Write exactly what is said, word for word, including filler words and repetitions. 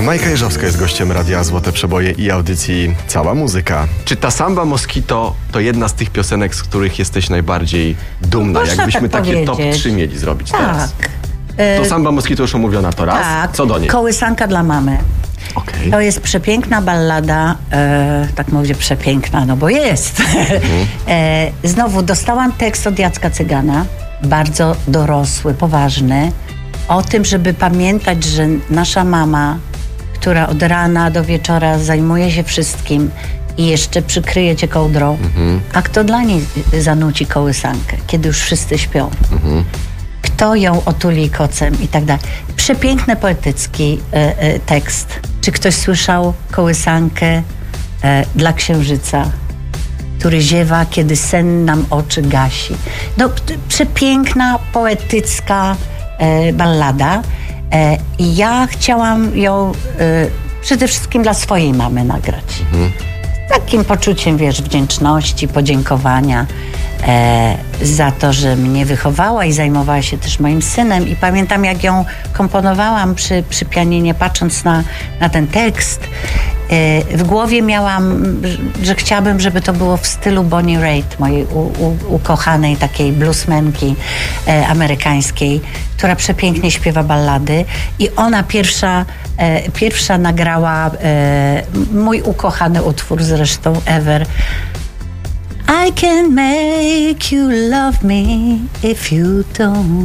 Majka Jeżowska jest gościem Radia Złote Przeboje i audycji Cała Muzyka. Czy ta Samba Mosquito to jedna z tych piosenek, z których jesteś najbardziej dumna? Można Jakbyśmy tak takie top powiedzieć. trzy mieli zrobić Tak. teraz? To Samba Mosquito już omówiona to raz. Tak. Co do niej? Kołysanka dla mamy. Okej. To jest przepiękna ballada, e, tak mówię przepiękna, no bo jest. Mhm. e, znowu dostałam tekst od Jacka Cygana, bardzo dorosły, poważny, o tym, żeby pamiętać, że nasza mama, która od rana do wieczora zajmuje się wszystkim i jeszcze przykryje cię kołdrą, Mhm. a kto dla niej zanuci kołysankę, kiedy już wszyscy śpią? Mhm. Kto ją otuli kocem i tak dalej. Przepiękny, poetycki e, e, tekst. Czy ktoś słyszał kołysankę e, dla księżyca, który ziewa, kiedy sen nam oczy gasi? No, p- przepiękna, poetycka e, ballada. E, I ja chciałam ją e, przede wszystkim dla swojej mamy nagrać. Mhm. Takim poczuciem, wiesz, wdzięczności, podziękowania e, za to, że mnie wychowała i zajmowała się też moim synem. I pamiętam, jak ją komponowałam przy, przy pianinie, patrząc na, na ten tekst, e, w głowie miałam, że, że chciałabym, żeby to było w stylu Bonnie Raitt, mojej u, u, ukochanej takiej bluesmenki e, amerykańskiej, która przepięknie śpiewa ballady. I ona pierwsza, e, pierwsza nagrała e, mój ukochany utwór zresztą, Ever. I can make you love me if you don't.